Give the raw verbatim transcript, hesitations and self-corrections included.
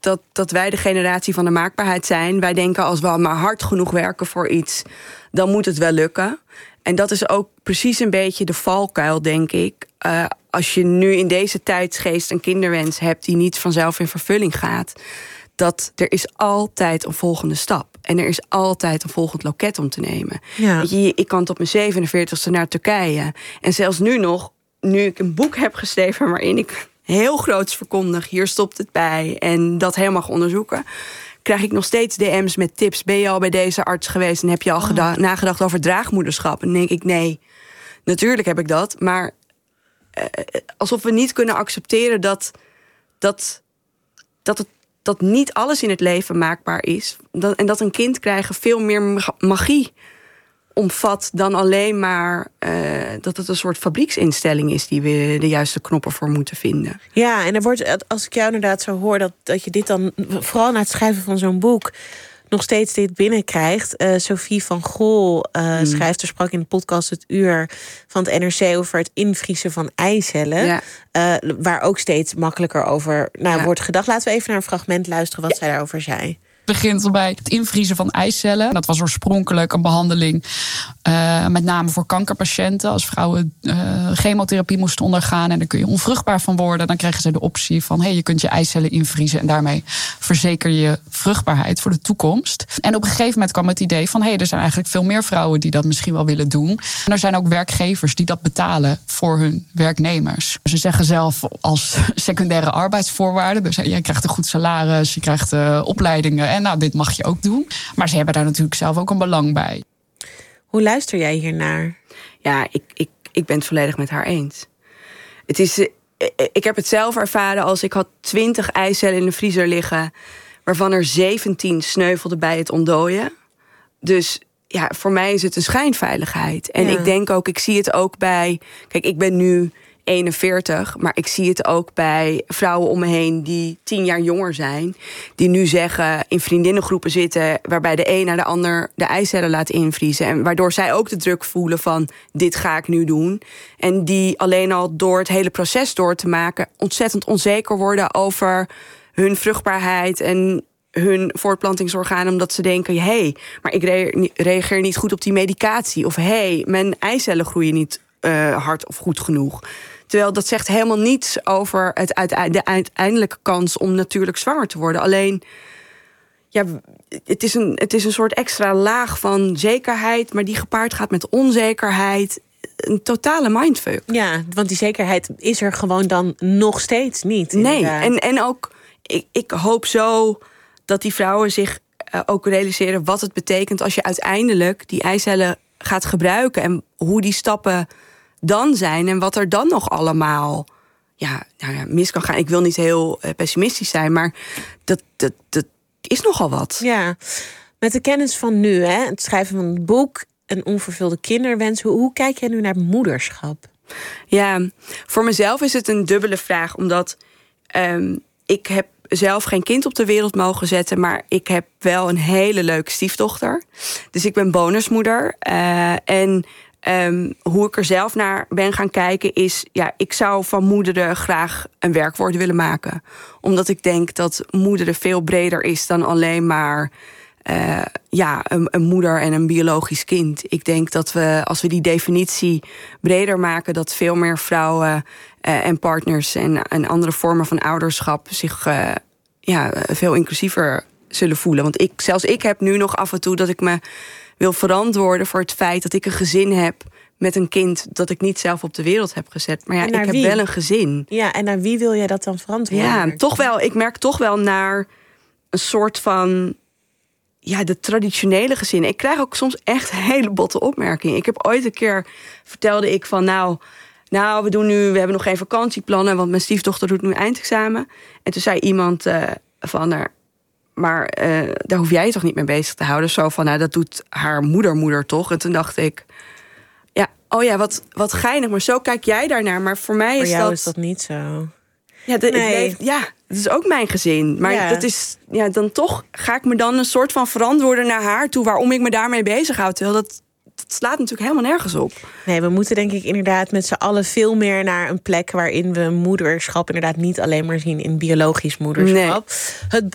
dat, dat wij de generatie van de maakbaarheid zijn. Wij denken als we maar hard genoeg werken voor iets, dan moet het wel lukken. En dat is ook precies een beetje de valkuil, denk ik. Uh, als je nu in deze tijdsgeest een kinderwens hebt die niet vanzelf in vervulling gaat, dat er is altijd een volgende stap. En er is altijd een volgend loket om te nemen. Ja. Weet je, ik kan tot mijn zevenenveertigste naar Turkije. En zelfs nu nog, nu ik een boek heb geschreven waarin ik heel groots verkondig, hier stopt het bij, en dat helemaal ga onderzoeken, krijg ik nog steeds D M's met tips. Ben je al bij deze arts geweest en heb je al oh. geda- nagedacht over draagmoederschap? En dan denk ik, nee, natuurlijk heb ik dat. Maar uh, alsof we niet kunnen accepteren dat, dat, dat, het, dat niet alles in het leven maakbaar is. Dat, en dat een kind krijgen veel meer magie omvat dan alleen maar uh, dat het een soort fabrieksinstelling is die we de juiste knoppen voor moeten vinden. Ja, en er wordt, als ik jou inderdaad zo hoor, dat, dat je dit dan vooral na het schrijven van zo'n boek nog steeds dit binnenkrijgt. Uh, Sophie van Gol, uh, hmm. schrijfster, sprak in de podcast Het Uur van het N R C over het invriezen van eicellen. Ja. Uh, waar ook steeds makkelijker over nou, ja. wordt gedacht. Laten we even naar een fragment luisteren wat ja. zij daarover zei. Begint bij het invriezen van eicellen. Dat was oorspronkelijk een behandeling uh, met name voor kankerpatiënten. Als vrouwen uh, chemotherapie moesten ondergaan en daar kun je onvruchtbaar van worden, dan kregen ze de optie van hey, je kunt je eicellen invriezen en daarmee verzeker je vruchtbaarheid voor de toekomst. En op een gegeven moment kwam het idee van hey, er zijn eigenlijk veel meer vrouwen die dat misschien wel willen doen. En er zijn ook werkgevers die dat betalen voor hun werknemers. Ze zeggen zelf als secundaire arbeidsvoorwaarden, dus jij krijgt een goed salaris, je krijgt uh, opleidingen. En nou, dit mag je ook doen. Maar ze hebben daar natuurlijk zelf ook een belang bij. Hoe luister jij hiernaar? Ja, ik, ik, ik ben het volledig met haar eens. Het is, ik heb het zelf ervaren als ik had twintig eicellen in de vriezer liggen, waarvan er zeventien sneuvelden bij het ontdooien. Dus ja, voor mij is het een schijnveiligheid. En ja. ik denk ook, ik zie het ook bij, kijk, ik ben nu eenenveertig, maar ik zie het ook bij vrouwen om me heen die tien jaar jonger zijn, die nu zeggen, in vriendinnengroepen zitten waarbij de een naar de ander de eicellen laat invriezen en waardoor zij ook de druk voelen van dit ga ik nu doen. En die alleen al door het hele proces door te maken ontzettend onzeker worden over hun vruchtbaarheid en hun voortplantingsorgaan, omdat ze denken, hé, hey, maar ik re- reageer niet goed op die medicatie, of hé, hey, mijn eicellen groeien niet uh, hard of goed genoeg. Terwijl dat zegt helemaal niets over het uite- de uiteindelijke kans om natuurlijk zwanger te worden. Alleen, ja, het is een, het is een soort extra laag van zekerheid, maar die gepaard gaat met onzekerheid. Een totale mindfuck. Ja, want die zekerheid is er gewoon dan nog steeds niet. Nee, en, en ook, ik, ik hoop zo dat die vrouwen zich uh, ook realiseren wat het betekent als je uiteindelijk die eicellen gaat gebruiken en hoe die stappen dan zijn en wat er dan nog allemaal ja, nou ja, mis kan gaan. Ik wil niet heel uh, pessimistisch zijn, maar dat, dat, dat is nogal wat. Ja, met de kennis van nu, hè, het schrijven van het boek, een onvervulde kinderwens. Hoe, hoe kijk jij nu naar moederschap? Ja, voor mezelf is het een dubbele vraag, omdat um, ik heb zelf geen kind op de wereld mogen zetten, maar ik heb wel een hele leuke stiefdochter. Dus ik ben bonusmoeder. Uh, en um, hoe ik er zelf naar ben gaan kijken is, ja, ik zou van moederen graag een werkwoord willen maken. Omdat ik denk dat moederen veel breder is dan alleen maar Uh, ja, een, een moeder en een biologisch kind. Ik denk dat we, als we die definitie breder maken, dat veel meer vrouwen uh, en partners en, en andere vormen van ouderschap zich uh, ja, veel inclusiever zullen voelen. Want ik, zelfs ik heb nu nog af en toe dat ik me wil verantwoorden voor het feit dat ik een gezin heb met een kind dat ik niet zelf op de wereld heb gezet. Maar ja, ik heb wie? wel een gezin. Ja, en naar wie wil jij dat dan verantwoorden? Ja, toch wel. Ik merk toch wel naar een soort van ja, de traditionele gezinnen. Ik krijg ook soms echt hele botte opmerkingen. Ik heb ooit een keer, vertelde ik van nou, nou we doen nu, we hebben nog geen vakantieplannen, want mijn stiefdochter doet nu eindexamen. En toen zei iemand uh, van haar, maar uh, daar hoef jij je toch niet mee bezig te houden? Zo van, nou, dat doet haar moedermoeder toch? En toen dacht ik, ja, oh ja, wat, wat geinig, maar zo kijk jij daarnaar. Maar voor mij voor is jou dat is dat niet zo. Ja, de, nee. leef, ja, het is ook mijn gezin. Maar ja. dat is, ja, dan toch ga ik me dan een soort van verantwoorden naar haar toe, waarom ik me daarmee bezighoud. Terwijl dat, dat slaat natuurlijk helemaal nergens op. Nee, we moeten denk ik inderdaad met z'n allen veel meer naar een plek waarin we moederschap inderdaad niet alleen maar zien in biologisch moederschap. Nee. Het